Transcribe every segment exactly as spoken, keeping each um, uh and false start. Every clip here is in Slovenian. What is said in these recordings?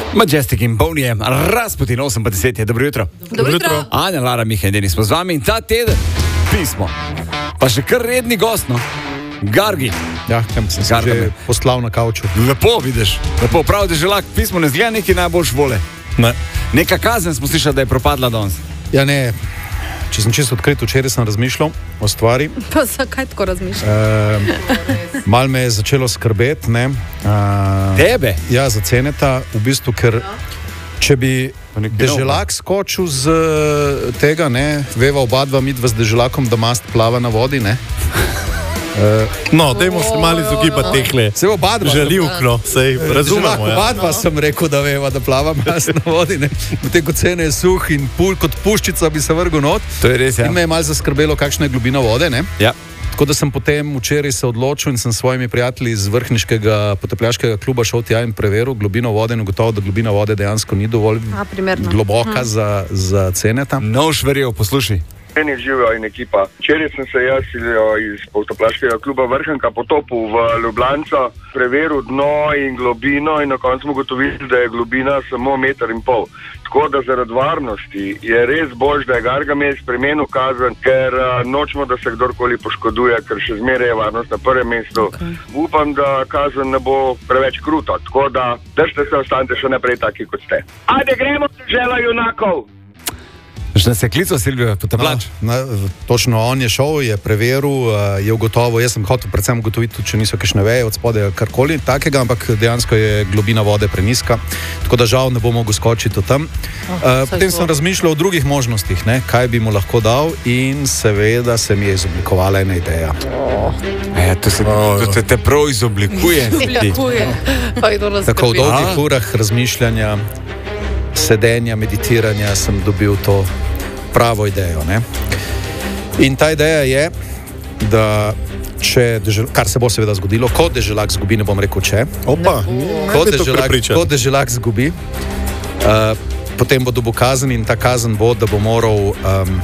Majestic in Bonije, Rasputin osem pa deset je, dobro jutro. Dobro jutro. Anja, Lara, Miha in Denis smo z vami in ta teden pismo. Pa še kar redni gost, no. Gargi. Ja, kam sem se že poslal na kauču. Lepo vidiš, lepo, prav, da že lak pismo ne zgleda neki najboljš vole. Ne. Neka kazen smo slišali, da je propadla danes. Ja, ne, če sem čisto odkrit, včeraj sem razmišljal o stvari. Pa zakaj tako razmišljaš? E, mal me je začelo skrbeti, ne. E, Tebe? Ja, za Ceneta, v bistvu, ker če bi Deželak skočil z tega, ne, veva oba dva midva z Deželakom, da mast plava na vodi, ne. No, dajmo se malo izogibati tehle. Se oba dva. Žaljivkno, sej razumemo. Ja. Oba dva sem rekel, da veva, da plava mast na vodi, ne. Potem, ko Cene je suh in pul, kot puščica bi se vrgel not. To je res, ja. In me je malo zaskrbelo, kakšna je globina vode, ne. Ja. Tako da sem potem včeraj se odločil in sem s svojimi prijatelji iz vrhniškega potapljaškega kluba šel tja in preveril globino vode in ugotovil, da globina vode dejansko ni dovolj A, globoka hm. za, za Ceneta. No, šverjev, poslušaj. Meni živijo in ekipa. Včeraj sem se jaz iz potapljaškega kluba Vrhnika potopil v Ljubljanco, preveril dno in globino in na koncu smo ugotovili, da je globina samo meter in pol. Tako da zaradi varnosti je res boljš, da je Garga me spremenil kazen, ker uh, nočemo, da se kdorkoli poškoduje, ker še zmeraj je varnost na prvem mestu. Okay. Upam, da kazen ne bo preveč kruta, tako da držite se, ostanite še naprej taki, kot ste. Ajde, gremo dežela junakov! Že nas je klical Silvijo Potapljač? No, točno on je šel, je preveril, je ugotovil, jaz sem hotel predvsem ugotoviti, če niso kakšne veje od spodaj karkoli takega, ampak dejansko je globina vode preniska, tako da žal ne bo mogel skočiti od tam. Oh, uh, potem sem razmišljal o drugih možnostih, ne, kaj bi mu lahko dal in seveda se mi je izoblikovala ena ideja. Oh. E, to se oh, to te, te prav izoblikuje. Tako v dolgih urah razmišljanja, sedenja, meditiranja sem dobil to pravo idejo, ne? In ta ideja je, da če dežel, kar se bo seveda zgodilo, ko Deželak zgubi, ne bom rekel če, Opa, ko, deželak, ko Deželak zgubi, uh, potem bo dobil kazen in ta kazen bo, da bo moral um,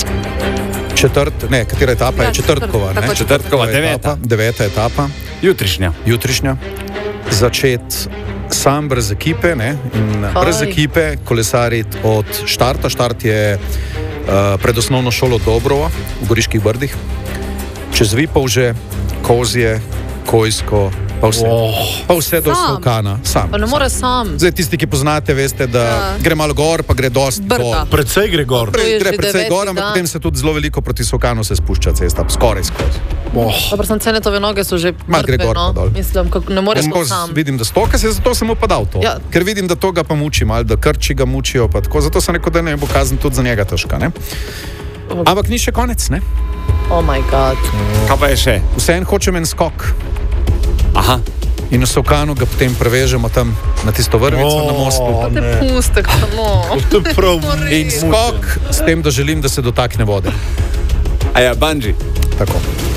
četrt, ne, katera etapa je četrtkova, ne? Četrtkova, deveta. Deveta etapa. Jutrišnja. Jutrišnja. Začeti sam brez ekipe, ne, in brez ekipe kolesariti od štarta. Štart je uh, pred osnovno šolo Dobrovo v Goriških Brdih, čez Vipavže, Kozje, Kojsko, pa vse, oh. pa vse do Solkana. Sam. Pa ne more sam. Zdaj, tisti, ki poznate, veste, da ja. gre malo gor, pa gre dosti Brda. do... Predvsej gre gor. Pre, gre predvsej gor, ampak potem se tudi zelo veliko proti Solkanu se spušča cesta, skoraj skozi. Oh. Dobro, sem Cenetove noge so že mrtve, no. Mislim, kako ne moreš sam. Vidim, da stoka se, zato sem mu pa dal to. Ja. Ker vidim, da to ga pa muči mal, da krči ga mučijo, pa tako. Zato sem rekel, da ne bo kazen tudi za njega težka, ne? Okay. Ampak ni še konec, ne? Oh my god. Kaj pa je še? Vseeno hočem en skok. Aha. In v Solkanu ga potem prevežemo tam na tisto vrvico oh, na mostu. To je pustek, no. To je prav. In skok s tem, da želim, da se dotakne vode. A ja, bungee. Tako.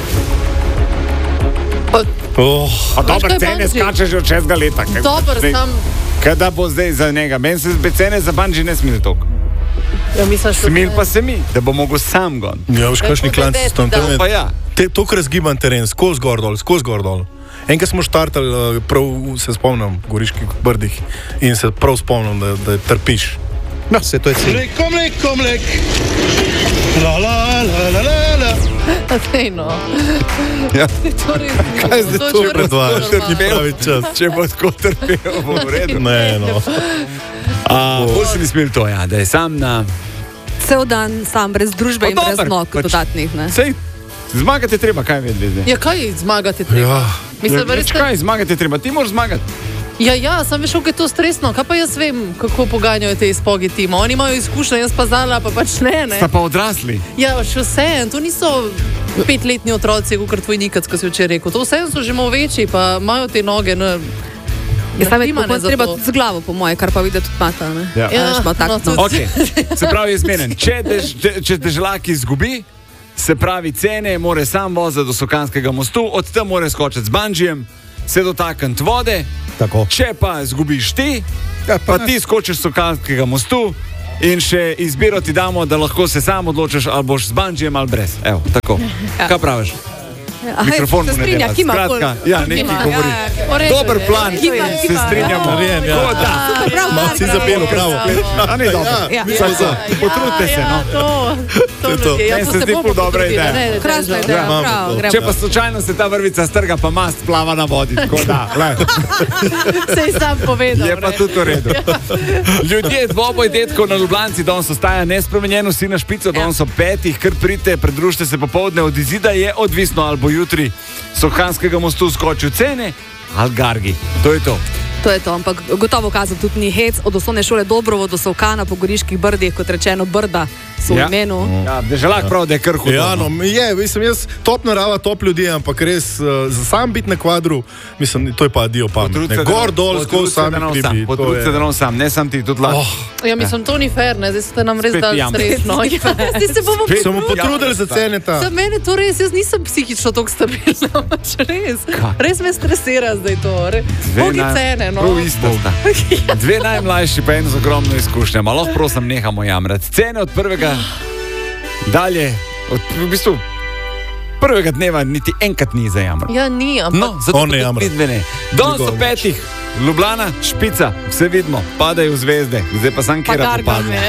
Oh. A dober Cene skače že od šestega leta. Dober sam. Kaj da bo zdaj za njega? Meni se Cene za bungee ne smil toliko. Ja, smil pa se mi, da bo mogel sam gon. Ja, veš, kakšni klanci s tom teren. Pa ja. Te, to, kar razgiban teren, skozi gor dol, skozi gor dol. Enkrat smo štartali, prav se spomnim, v Goriških Brdih in se prav spomnim, da, da trpiš. No, se to je cilj. Mleko, mleko, mlek. La, la, la, la, la, la. Sej no. Ja. Kaj zdaj to predvajaš? Ni pravi čas. Če bo tako trpel, bo v redu. Ne, no. Bolj se ni smel to, ja, da je sam na... Cel dan sam, brez družbe in brez nog dodatnih, ne? Sej, zmagati treba, kaj vedli zdaj? Ja, kaj zmagati treba? Ja. Mislim, Reč, kaj zmagati treba? Ti moraš zmagati. Ja, ja, sam veš, kako je to stresno. Kaj pa jaz vem, kako poganjajo te izpogi tima? Oni imajo izkušnje, jaz pa zala, pa pač ne, ne? Sta pa odrasli. Ja, še vse, to niso petletni otroci, kot tvoj nikac, ko si včeraj rekel. To vse so že malo večji, pa imajo te noge, ne... Ja, sam je treba tudi z glavo, po moje, kar pa vidi tudi mata, ne? Ja, ja no, taktno. Ok, se pravi, je zmenen. Če, dež, če Deželak izgubi, se pravi, Cene more sam voziti do Solkanskega mostu, od tam more skočiti z bungeejem, se dotakniti vode. Tako. Če pa izgubiš ti, ja, pa, pa ti skočiš s Solkanskega mostu in še izbiro ti damo, da lahko se sam odločiš, ali boš z bungeejem ali brez. Evo, tako. Ja. Kaj praviš? Mikrofon mu se ne strinja, dela. kima pol. Skratka, ja, nekaj Kima, govori. ja, v redu Dober je. plan, Kima, se kima. strinjamo. Narejen, ja. Tako da. Super, prav, Malo prav, si prav. zapelo, pravo. A ne dobro. Ja. Tako, tako. Potrudite se, no. Ja, to, to je to. ljudje. Ja, Meni to se se zdi bomo ful dobra potrudili, ideja. ne, ne, Krasna ne, ideja, ne. prav, gremo. Če pa slučajno se ta vrvica strga, pa mast plava na vodi. Tako da, le. Sej sam povedal. Je pa ne. tudi v redu. Ljudje, dvoboj detkov na Ljubljanci, danes ostaja nespremenjen, vsi na špico, danes ob petih, kar pridite, pridružite se popovdne, od izida je odvisno, ali bo jutri s Sokanskega mostu skočil cene, ali Gargi. To je to. To je to, ampak gotovo kazal tudi ni hec, od osnovne šole Dobrovo do Sovkana po Goriških brdih, kot rečeno, Brda so v Ja. imenu. Ja, deželak prav, da je kar hudo. Ja, no, je, mislim, jaz top narava, top ljudi, ampak res uh, za sam biti na kvadru, mislim, to je pa dio pametne. Gor, dol, skozi sami hribi. Potrud se, da nam sam, ne sam ti, tudi lahko. Oh, Ja, mislim, to ni fair, ne, zdaj ste nam res Spet dali pijam. srečno. Ja, zdaj se bomo Spet- smo Ja, potrudili za cene ta. Za mene to res, jaz nisem psihično tako stabilna, pač res. Kaj? Res me stresira zdaj to. Re. Bogi cene, no. Prav ista sta. Dve najmlajši pa en z ogromno izkušnjama. Lahko prosim, nehamo jamrati. Cene od prvega dalje, od, v bistvu prvega dneva niti enkrat ni za jamrati. Ja, ni, ampak No, zato On ne tudi jamra. vidve ne. Danes Drugo so petih, Ljubljana, špica, vse vidimo, padajo zvezde, zdaj pa sam Pa kera Garga popadne. me.